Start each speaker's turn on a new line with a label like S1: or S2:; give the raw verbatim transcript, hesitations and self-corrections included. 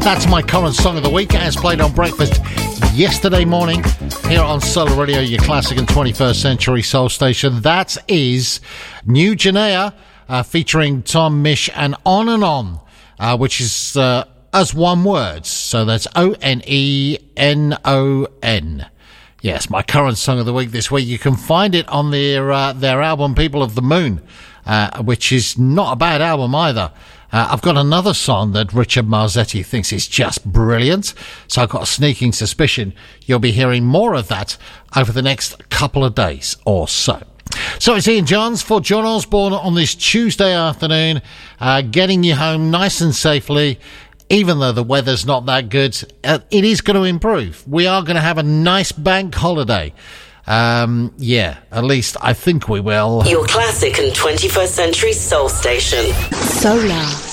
S1: That's my current song of the week, as played on breakfast yesterday morning here on Solar Radio, your classic and twenty-first century soul station. That is New Janea, uh, featuring Tom Misch and On and On, uh, which is uh, as one word. So that's O N E N O N. Yes, my current song of the week this week. You can find it on their uh, their album People of the Moon, uh, which is not a bad album either. Uh, I've got another song that Richard Marzetti thinks is just brilliant, so I've got a sneaking suspicion you'll be hearing more of that over the next couple of days or so. So it's Ian Johns for John Osborne on this Tuesday afternoon, uh, getting you home nice and safely. Even though the weather's not that good, uh, it is going to improve. We are going to have a nice bank holiday. Um, yeah, at least I think we will.
S2: Your classic and twenty-first century soul station.
S3: Solar.